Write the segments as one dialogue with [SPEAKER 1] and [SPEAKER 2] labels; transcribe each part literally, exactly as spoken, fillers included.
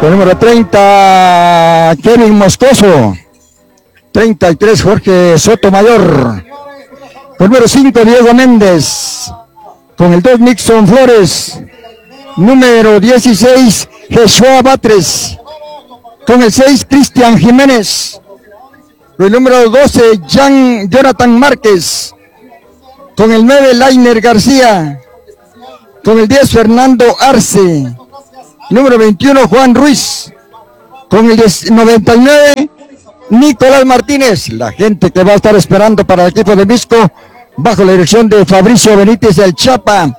[SPEAKER 1] Con número treinta, Kevin Moscoso. treinta y tres, Jorge Sotomayor. Con número cinco, Diego Méndez. Con el dos, Nixon Flores. Número dieciséis, Jesúa Batres. Con el seis, Cristian Jiménez. Con el número doce, Jan Jonathan Márquez. Con el nueve, Lainer García. Con el diez, Fernando Arce. Número veintiuno, Juan Ruiz. Con el noventa y nueve, Nicolás Martínez. La gente que va a estar esperando para el equipo de Misco, bajo la dirección de Fabricio Benítez del Chapa.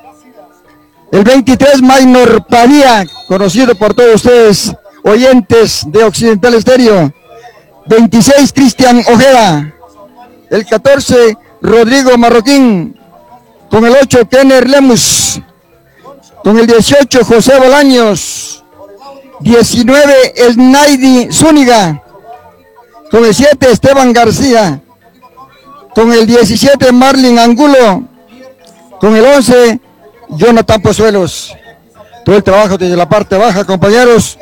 [SPEAKER 1] El veintitrés, Maynor Padilla, conocido por todos ustedes, oyentes de Occidental Estéreo. veintiséis, Cristian Ojeda. El catorce, Rodrigo Marroquín. Con el ocho, Kenner Lemus. Con el dieciocho, José Bolaños. diecinueve, Snaidi Zúñiga. Con el siete, Esteban García. Con el diecisiete, Marlin Angulo. Con el once, Jonathan Pozuelos. Todo el trabajo desde la parte baja, compañeros.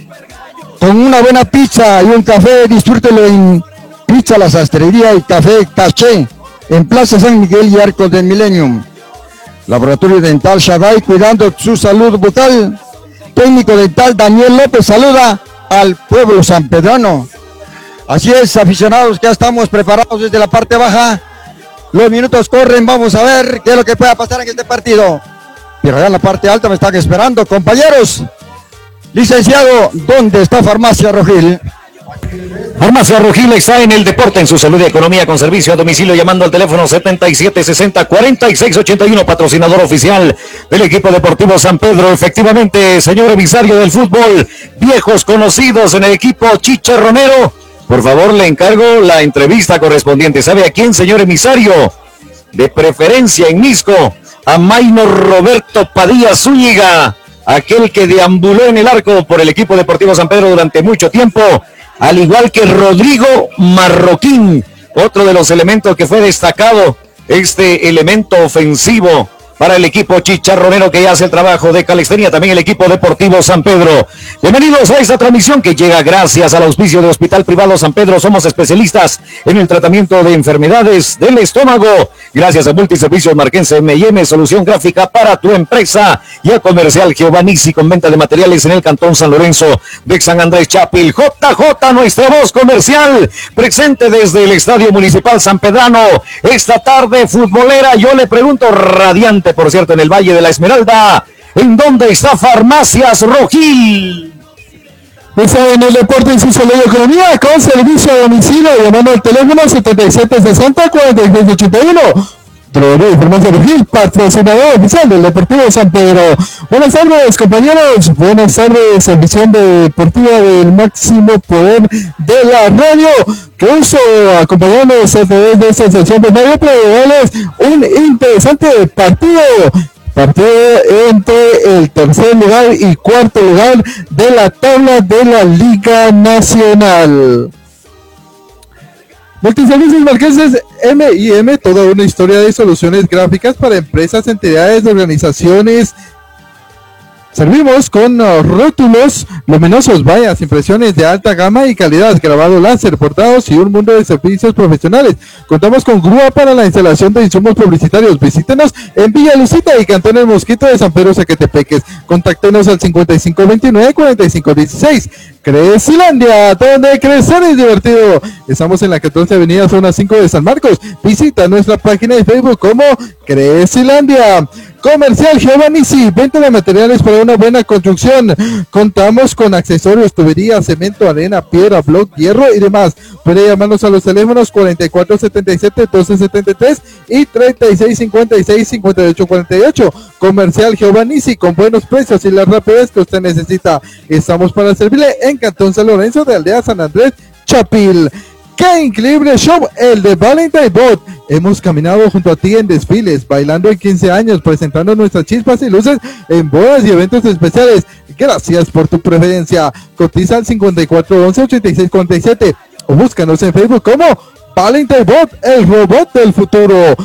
[SPEAKER 1] Con una buena pizza y un café, disfrútelo en Pizza La Sastrería y Café Caché, en Plaza San Miguel y Arcos del Millennium. Laboratorio Dental Shaddai, cuidando su salud bucal. Técnico dental Daniel López saluda al pueblo sanpedrano. Así es, aficionados, ya estamos preparados desde la parte baja. Los minutos corren, vamos a ver qué es lo que pueda pasar en este partido. Pero allá en la parte alta me están esperando, compañeros. Licenciado, ¿dónde está Farmacia Rogil?
[SPEAKER 2] Farmacia Rogil está en el deporte, en su salud y economía, con servicio a domicilio, llamando al teléfono setenta y siete sesenta cuarenta y seis ochenta y uno, patrocinador oficial del equipo deportivo San Pedro. Efectivamente, señor emisario del fútbol, viejos conocidos en el equipo chicharronero, por favor le encargo la entrevista correspondiente. ¿Sabe a quién, señor emisario? De preferencia en Misco, a Maynor Roberto Padilla Zúñiga, aquel que deambuló en el arco por el equipo deportivo San Pedro durante mucho tiempo, al igual que Rodrigo Marroquín, otro de los elementos que fue destacado, este elemento ofensivo para el equipo chicharronero que hace el trabajo de calistenia, también el equipo deportivo San Pedro. Bienvenidos a esta transmisión que llega gracias al auspicio de Hospital Privado San Pedro. Somos especialistas en el tratamiento de enfermedades del estómago. Gracias a Multiservicios Marquense M y M, solución gráfica para tu empresa, y a Comercial Giovannici, con venta de materiales en el Cantón San Lorenzo de San Andrés Chapil. J J, nuestra voz comercial, presente desde el Estadio Municipal San Pedrano. Esta tarde futbolera, yo le pregunto, radiante, por cierto, en el Valle de la Esmeralda, ¿en dónde está Farmacias Rogil?
[SPEAKER 3] Está en el deporte, en su salud y economía, con servicio a domicilio, llamando al teléfono setenta y siete sesenta cuarenta y seis ochenta y uno. Droguería de Farmacia Rogil, patrocinador oficial del Deportivo San Pedro. Buenas tardes, compañeros. Buenas tardes, edición deportiva del máximo poder de la radio. Qué gusto acompañarnos a través de esta sección de radio para darles un interesante partido. Partido entre el tercer lugar y cuarto lugar de la tabla de la Liga Nacional. Multiservicios Marquenses M y M, toda una historia de soluciones gráficas para empresas, entidades, organizaciones. Servimos con uh, rótulos luminosos, vallas, impresiones de alta gama y calidad, grabado láser, portados y un mundo de servicios profesionales. Contamos con grúa para la instalación de insumos publicitarios. Visítenos en Villa Lucita y Cantón El Mosquito de San Pedro Zacatepeques. Contáctenos al cincuenta y cinco veintinueve cuarenta y cinco dieciséis. Crecilandia, donde crecer es divertido. Estamos en la catorce Avenida Zona cinco de San Marcos. Visita nuestra página de Facebook como Crecilandia. Comercial Giovannici, venta de materiales para una buena construcción. Contamos con accesorios, tuberías, cemento, arena, piedra, block, hierro y demás. Puede llamarnos a los teléfonos cuarenta y cuatro setenta y siete doce setenta y tres y treinta y seis cincuenta y seis cincuenta y ocho cuarenta y ocho. Comercial Giovannici, con buenos precios y la rapidez que usted necesita. Estamos para servirle en Cantón San Lorenzo de Aldea San Andrés Chapil. ¡Qué increíble show! El de Valentine Bot. Hemos caminado junto a ti en desfiles, bailando en quince años, presentando nuestras chispas y luces en bodas y eventos especiales. Gracias por tu preferencia. Cotiza al cincuenta y cuatro once ochenta y seis cuarenta y siete o búscanos en Facebook como Valentine Bot, el robot del futuro.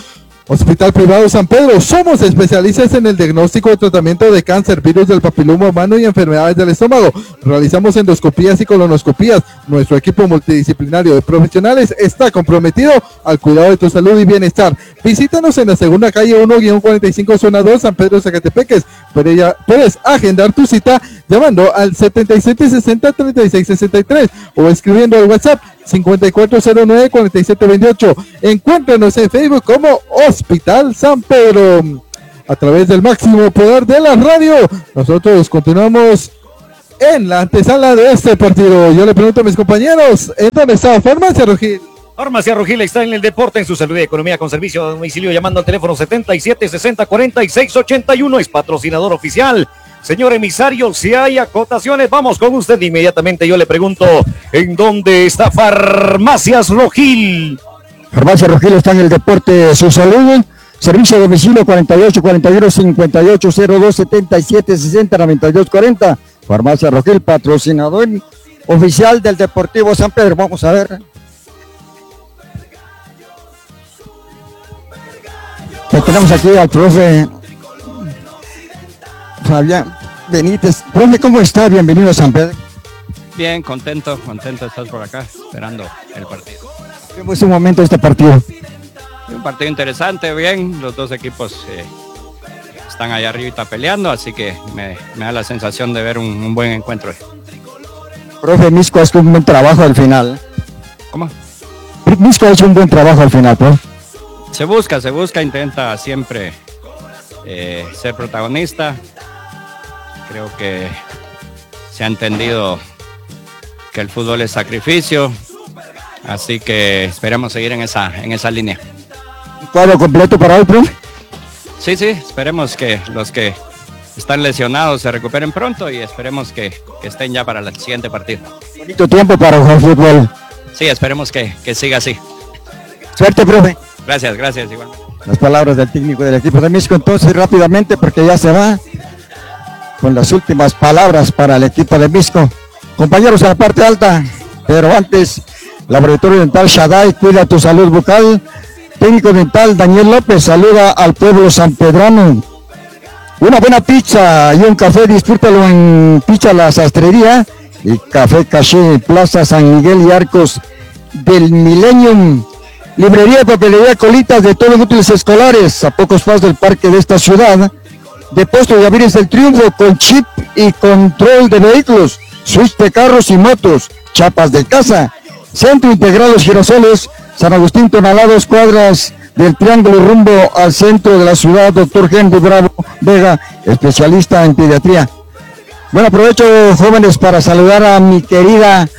[SPEAKER 3] Hospital Privado San Pedro, somos especialistas en el diagnóstico y tratamiento de cáncer, virus del papiloma humano y enfermedades del estómago. Realizamos endoscopías y colonoscopías. Nuestro equipo multidisciplinario de profesionales está comprometido al cuidado de tu salud y bienestar. Visítanos en la segunda calle uno cuarenta y cinco, zona dos, San Pedro, Zacatepeques. Puedes agendar tu cita llamando al setenta y siete sesenta, treinta y seis sesenta y tres o escribiendo al WhatsApp cincuenta y cuatro cero nueve, cuarenta y siete veintiocho. Encuéntranos en Facebook como Hospital San Pedro. A través del máximo poder de la radio, nosotros continuamos en la antesala de este partido. Yo le pregunto a mis compañeros, ¿en dónde está Farmacia Rojil?
[SPEAKER 2] Farmacia Rojil está en el deporte, en su salud y economía con servicio a domicilio, llamando al teléfono setenta y siete sesenta, cuarenta y seis ochenta y uno. Es patrocinador oficial. Señor emisario, si hay acotaciones, vamos con usted inmediatamente. Yo le pregunto, ¿en dónde está Farmacias Rojil?
[SPEAKER 1] Farmacia Rojil está en el deporte, su salud. Servicio a domicilio cuarenta y ocho, cuarenta y uno, cincuenta y ocho, cero dos, setenta y siete, sesenta, noventa y dos, cuarenta. Farmacia Rojil, patrocinador oficial del Deportivo San Pedro. Vamos a ver. Que tenemos aquí al profe Fabián Benítez. Profe, ¿cómo está? Bienvenido a San Pedro.
[SPEAKER 4] Bien, contento, contento de estar por acá, esperando el partido.
[SPEAKER 1] ¿Cómo es un momento este partido?
[SPEAKER 4] Un partido interesante, bien, los dos equipos eh, están allá arriba peleando, así que me, me da la sensación de ver un, un buen encuentro.
[SPEAKER 1] Profe, Misco ha hecho un buen trabajo al final.
[SPEAKER 4] ¿Cómo?
[SPEAKER 1] Misco ha hecho un buen trabajo al final, profe.
[SPEAKER 4] Se busca, se busca, intenta siempre eh, ser protagonista. Creo que se ha entendido que el fútbol es sacrificio, así que esperemos seguir en esa, en esa línea.
[SPEAKER 1] ¿Cuadro completo para hoy, profe?
[SPEAKER 4] Sí, sí, esperemos que los que están lesionados se recuperen pronto y esperemos que, que estén ya para el siguiente partido.
[SPEAKER 1] Bonito tiempo para jugar fútbol.
[SPEAKER 4] Sí, esperemos que, que siga así.
[SPEAKER 1] Suerte, profe.
[SPEAKER 4] Gracias, gracias, igual.
[SPEAKER 1] Las palabras del técnico del equipo de Misco, entonces rápidamente, porque ya se va con las últimas palabras para el equipo de Misco. Compañeros a la parte alta, pero antes, Laboratorio Dental Shaddai, cuida tu salud bucal. Técnico dental Daniel López saluda al pueblo sanpedrano. Una buena pizza y un café, disfrútalo en Pizza La Sastrería y Café Caché, Plaza San Miguel y Arcos del Millennium. Librería, papelería, colitas de todos los útiles escolares a pocos pasos del parque de esta ciudad. Depósito de Avires del Triunfo con chip y control de vehículos, switch de carros y motos, chapas de casa. Centro Integrado Los Girasoles, San Agustín Tonalá, cuadras del Triángulo rumbo al centro de la ciudad. Doctor Henry Bravo Vega, especialista en pediatría. Bueno, aprovecho, jóvenes, para saludar a mi querida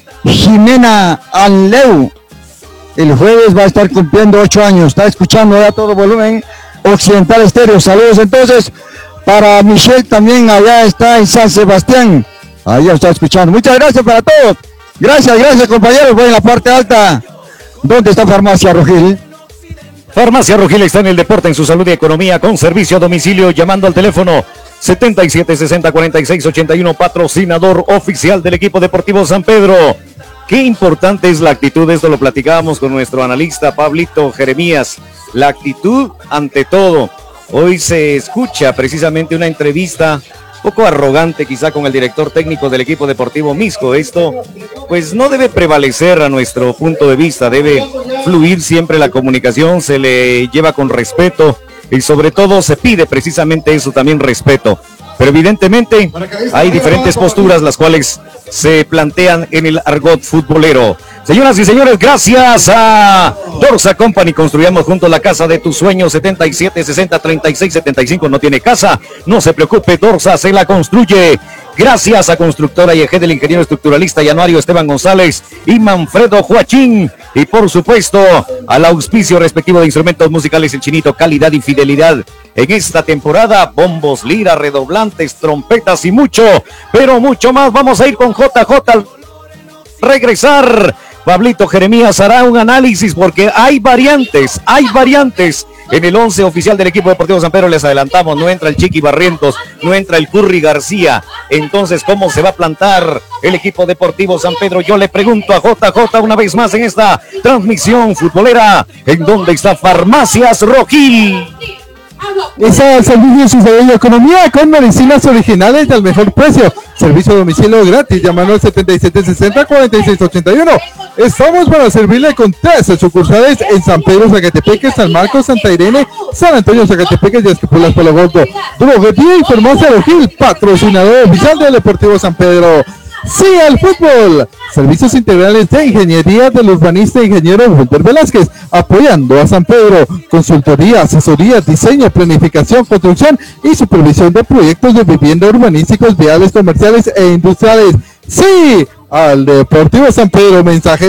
[SPEAKER 1] Jimena Anleu. El jueves va a estar cumpliendo ocho años. Está escuchando ya todo volumen. Occidental Estéreo. Saludos entonces para Michelle, también allá está en San Sebastián. Allá está escuchando. Muchas gracias para todos. Gracias, gracias, compañeros. Voy en la parte alta. ¿Dónde está Farmacia Rojil?
[SPEAKER 2] Farmacia Rojil está en el deporte, en su salud y economía con servicio a domicilio, llamando al teléfono setenta y siete sesenta, cuarenta y seis ochenta y uno, patrocinador oficial del equipo deportivo San Pedro. Qué importante es la actitud, esto lo platicábamos con nuestro analista Pablito Jeremías. La actitud ante todo. Hoy se escucha precisamente una entrevista un poco arrogante quizá con el director técnico del equipo deportivo Misco. Esto pues no debe prevalecer a nuestro punto de vista, debe fluir siempre la comunicación, se le lleva con respeto y sobre todo se pide precisamente eso también, respeto. Pero evidentemente hay diferentes posturas las cuales se plantean en el argot futbolero. Señoras y señores, gracias a Dorsa Company, construyamos juntos la casa de tus sueños. Setenta y siete sesenta, treinta y seis setenta y cinco. No tiene casa, no se preocupe, Dorsa se la construye. Gracias a Constructora I E G del ingeniero estructuralista Januario Esteban González y Manfredo Joachín. Y por supuesto, al auspicio respectivo de instrumentos musicales El Chinito, calidad y fidelidad. En esta temporada, bombos, lira, redoblantes, trompetas y mucho, pero mucho más. Vamos a ir con J J al regresar. Pablito Jeremías hará un análisis porque hay variantes, hay variantes En el once oficial del equipo deportivo San Pedro les adelantamos, no entra el Chiqui Barrientos, no entra el Curry García. Entonces, ¿cómo se va a plantar el equipo deportivo San Pedro? Yo le pregunto a J J una vez más en esta transmisión futbolera, ¿en dónde está Farmacias Rojil?
[SPEAKER 3] Es al servicio de su de economía con medicinas originales del mejor precio. Servicio a domicilio gratis, llamando al setenta y siete sesenta, cuarenta y seis ochenta y uno. Estamos para servirle con tres sucursales en San Pedro, Zacatepeque, San Marcos, Santa Irene, San Antonio, Zacatepeque y Esquipulas, Palo Gordo. Droguería y Farmacia Rojil, patrocinador oficial del Deportivo San Pedro. Sí al fútbol. Servicios integrales de ingeniería del urbanista e ingeniero Walter Velázquez, apoyando a San Pedro. Consultoría, asesoría, diseño, planificación, construcción y supervisión de proyectos de vivienda urbanísticos, viales, comerciales e industriales. Sí al Deportivo San Pedro. Mensaje